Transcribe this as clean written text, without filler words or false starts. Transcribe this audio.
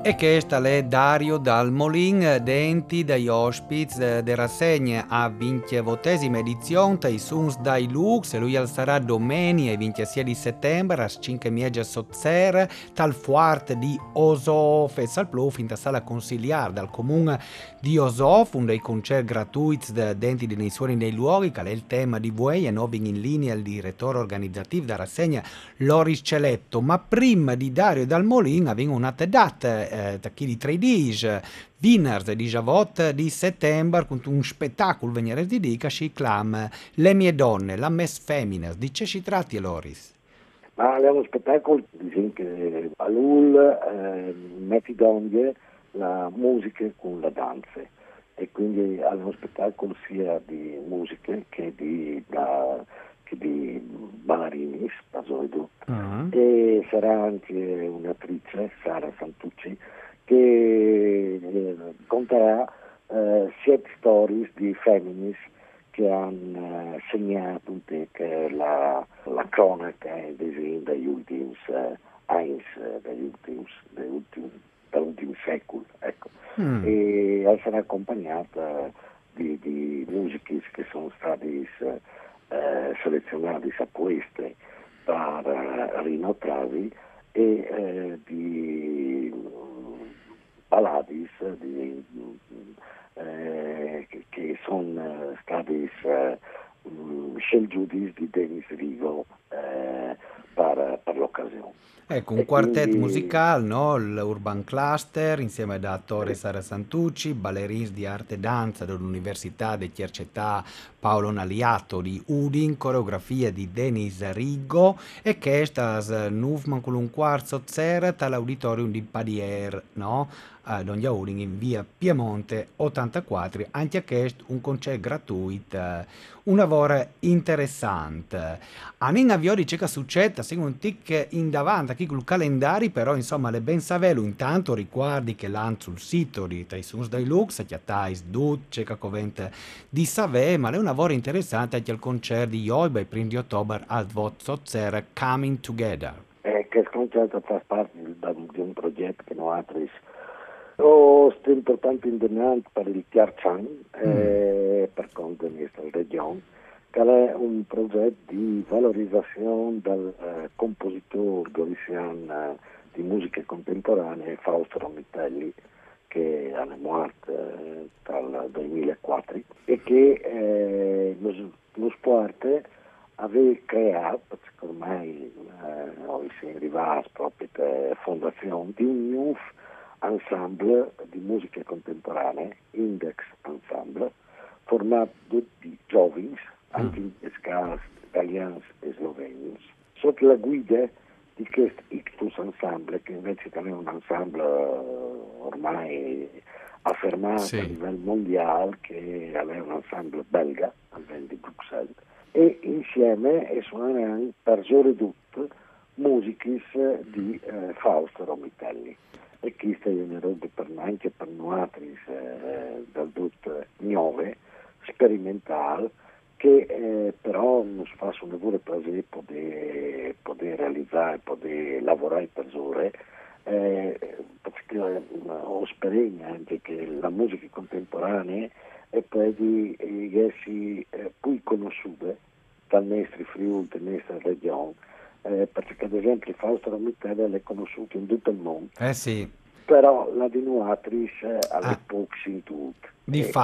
E che sta è Dario Dal Molin, denti dagli ospiti de rassegna a 20ª edizione dei Suns dai Lux, e lui sarà domenica, il 26 di settembre, a 5 Sozzer, tal fuarte di Osof e Salpluf, in sala consigliare dal comune di Osof, un dei concerti gratuiti denti nei suoni dei luoghi, che è il tema di voi, e non in linea il direttore organizzativo della rassegna Loris Celetto, ma prima di Dario Dal Molin aveva un'altra data, da chi di 13 venerdì 18 di settembre, con un spettacolo venerdì di che si chiama Le mie donne, la messe femmines. Di che si tratti, Loris? Ma è uno spettacolo, diciamo che a lui metti donne la musica con la danza e quindi è uno spettacolo sia di musica che di ballerini, Ah. e sarà anche un'attrice, Sara Santucci, che conterà 7 stories di femminis che hanno segnato che la cronaca degli ultimi anni, dell'ultimo secolo, ecco. Mm. E sarà accompagnata di musiche che sono stati selezionati a queste per Rino e di Paladis che sono stati scelti di Denis Rigo per l'occasione. Ecco, un E quartetto quindi musicale, no? L'Urban Cluster, insieme ad attore Sara Santucci, ballerini di arte e danza dell'Università di Cercetà Paolo Naliato di Udin, coreografia di Denis Rigo e che estas Nuvman con un quarzo zera dall'auditorium di Padier, no? Ad Ongia Udin in via Piemonte 84, anche questo un concerto gratuito, un lavoro interessante. A Nina Viori c'è che succede, seguo un tic in davanti, qui col calendario, però insomma le ben savelo intanto ricordi che l'hanno sul sito di Taisuns dai Lux, che attais Dut, c'è che covente di Savè, ma è un lavoro interessante anche al concerto di Joiba il primo di ottobre al Vozzo Zer Coming Together. che il concerto fa parte di un progetto che noi altri sto importante in Denant per il Tiarcian Mm. per conto della regione, che è un progetto di valorizzazione del compositore galiciano di musica contemporanea Fausto Romitelli, che è morto dal 2004 e che lo sport aveva creato, perché ormai si è arrivato proprio alla fondazione di un nuovo ensemble di musica contemporanea, Index Ensemble, formato di giovani, anche Mm. in pescati italiani e sloveni, sotto la guida di questo Ictus Ensemble, che invece è un ensemble ormai affermato a Sì. livello mondiale, che è un ensemble belga, al vento di Bruxelles, e insieme suoneranno per Zoredut musiche di Fausto Romitelli. E questa è una roba per noi, anche per noi dal tutto nuove, sperimentale, che però non si fa un lavoro per poter realizzare, poter lavorare per ore, perché ho sperato anche che la musica contemporanea e poi di essere più conosciuta dal nostro Friuli, dalla nostra regione, perché ad esempio Fausto Romitelli è conosciuto in tutto il mondo, Eh sì, però la di Nuatris alle ah, poche in tutto. di